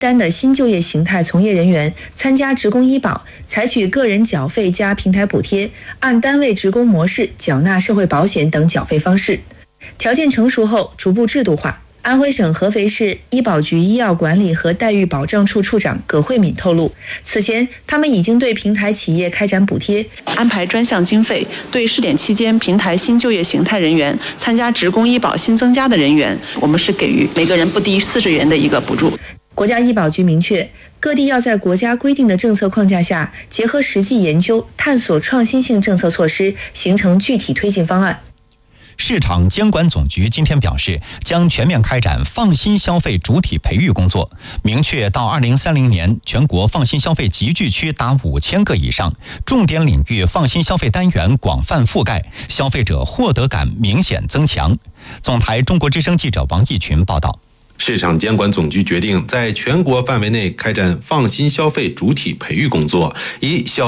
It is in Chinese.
单的新就业形态从业人员参加职工医保，采取个人缴费加平台补贴，按单位职工模式缴纳社会保险等缴费方式。条件成熟后逐步制度化。安徽省合肥市医保局医药管理和待遇保障处处长葛慧敏透露，此前他们已经对平台企业开展补贴， 安排专项经费，对试点期间平台新就业形态人员参加职工医保新增加的人员，我们是给予每个人不低于40元的一个补助。 国家医保局明确，各地要在国家规定的政策框架下，结合实际研究，探索创新性政策措施，形成具体推进方案。 市场监管总局今天表示，将全面开展放心消费主体培育工作，明确到2030年，全国放心消费集聚区达5000个以上，重点领域放心消费单元广泛覆盖，消费者获得感明显增强。总台中国之声记者王义群报道。 市场监管总局决定在全国范围内开展放心消费主体培育工作，以消